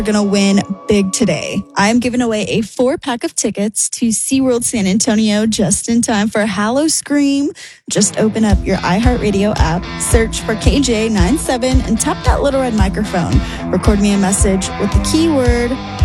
Gonna win big today. I'm giving away a 4-pack of tickets to SeaWorld San Antonio just in time for Hallow Scream. Just open up your iHeartRadio app, search for KJ97, and tap that little red microphone. Record me a message with the keyword